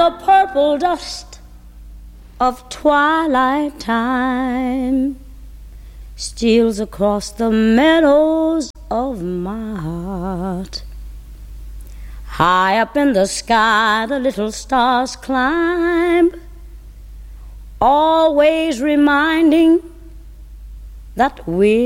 the purple dust of twilight time steals across the meadows of my heart. High up in the sky the little stars climb, always reminding that we're